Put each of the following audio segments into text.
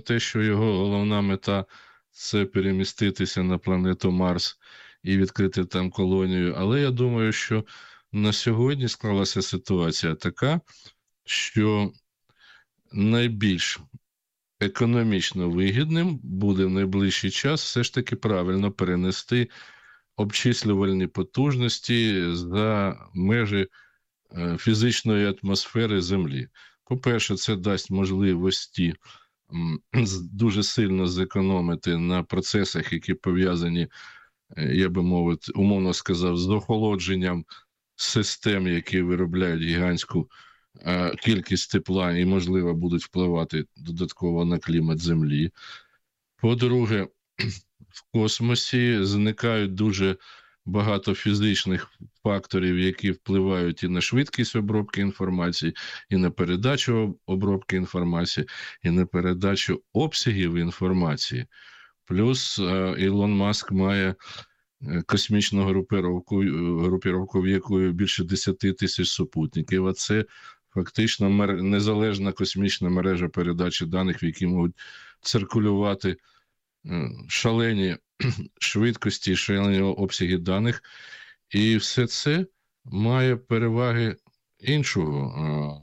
те, що його головна мета – це переміститися на планету Марс і відкрити там колонію. Але я думаю, що на сьогодні склалася ситуація така, що найбільш економічно вигідним буде в найближчий час все ж таки правильно перенести обчислювальні потужності за межі фізичної атмосфери Землі. По-перше, це дасть можливості дуже сильно зекономити на процесах, які пов'язані, я би мовити, умовно сказав, з охолодженням систем, які виробляють гігантську кількість тепла і, можливо, будуть впливати додатково на клімат Землі. По-друге, в космосі зникають дуже багато фізичних факторів, які впливають і на швидкість обробки інформації, і на передачу обробки інформації, і на передачу обсягів інформації. Плюс Ілон Маск має космічну групіровку, в якої більше 10 тисяч супутників, а це фактично незалежна космічна мережа передачі даних, в якій можуть циркулювати шалені швидкості, шалені обсяги даних. І все це має переваги іншого.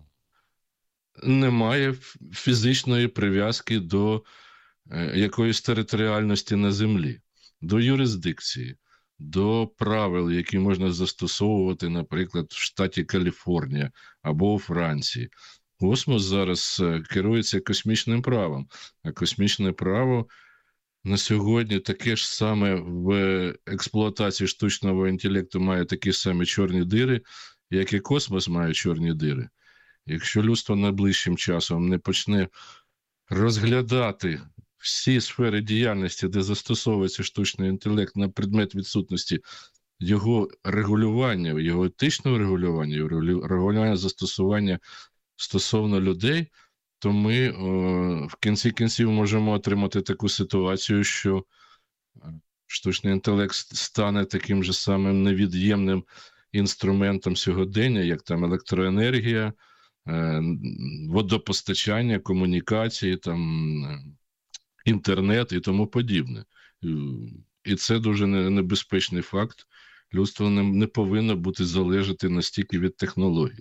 Немає фізичної прив'язки до якоїсь територіальності на Землі, до юрисдикції, до правил, які можна застосовувати, наприклад, в штаті Каліфорнія або у Франції. Космос зараз керується космічним правом, а космічне право на сьогодні таке ж саме в експлуатації штучного інтелекту має такі самі чорні дири, як і космос має чорні дири. Якщо людство найближчим часом не почне розглядати всі сфери діяльності, де застосовується штучний інтелект на предмет відсутності його регулювання, його етичного регулювання, його регулювання застосування стосовно людей, то ми в кінці кінців можемо отримати таку ситуацію, що штучний інтелект стане таким же самим невід'ємним інструментом сьогодення, як там електроенергія, водопостачання, комунікації, там, інтернет і тому подібне. І це дуже небезпечний факт. Людство не повинно бути залежати настільки від технологій.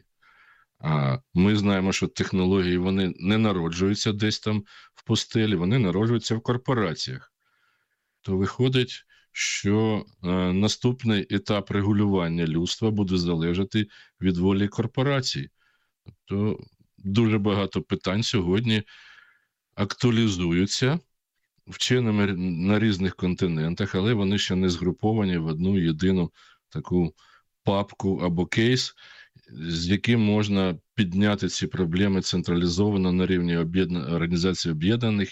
А ми знаємо, що технології, вони не народжуються десь там в пустелі, вони народжуються в корпораціях. То виходить, що наступний етап регулювання людства буде залежати від волі корпорацій. Тобто дуже багато питань сьогодні актуалізуються вченими на різних континентах, але вони ще не згруповані в одну єдину таку папку або кейс, з яким можна підняти ці проблеми централізовано на рівні Організації Об'єднаних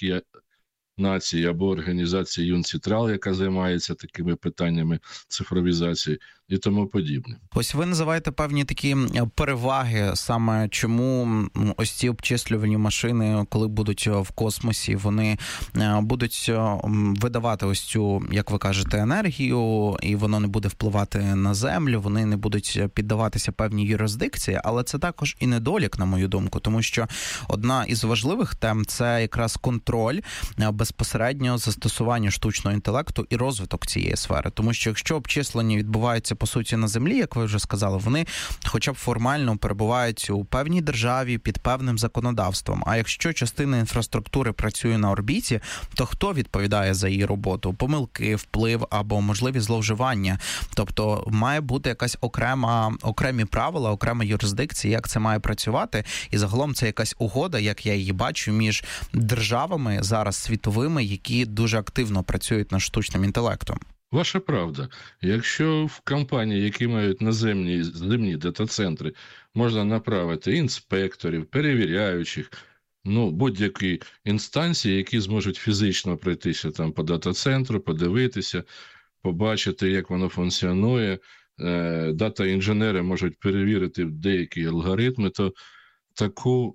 Націй або організації ЮНЦИТРАЛ, яка займається такими питаннями цифровізації і тому подібне. Ось ви називаєте певні такі переваги, саме чому ось ці обчислювальні машини, коли будуть в космосі, вони будуть видавати ось цю, як ви кажете, енергію, і воно не буде впливати на Землю, вони не будуть піддаватися певній юрисдикції, але це також і недолік, на мою думку, тому що одна із важливих тем – це якраз контроль безпосередньо застосування штучного інтелекту і розвиток цієї сфери. Тому що якщо обчислення відбувається, по суті, на Землі, як ви вже сказали, вони хоча б формально перебувають у певній державі під певним законодавством. А якщо частина інфраструктури працює на орбіті, то хто відповідає за її роботу? Помилки, вплив або можливі зловживання. Тобто має бути якась окремі правила, окрема юрисдикція, як це має працювати. І загалом це якась угода, як я її бачу, між державами зараз світовими, які дуже активно працюють над штучним інтелектом. Ваша правда. Якщо в компанії, які мають наземні дата-центри, можна направити інспекторів, перевіряючих, будь-які інстанції, які зможуть фізично пройтися там по дата-центру, подивитися, побачити, як воно функціонує, дата-інженери можуть перевірити деякі алгоритми, то таку,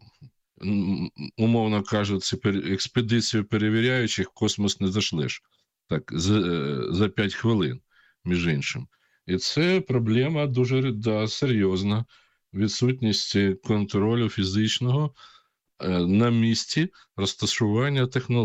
умовно кажучи, експедицію перевіряючих в космос не зашлеш. Так, за 5 хвилин, між іншим. І це проблема дуже серйозна. Відсутність контролю фізичного на місці розташування технологій.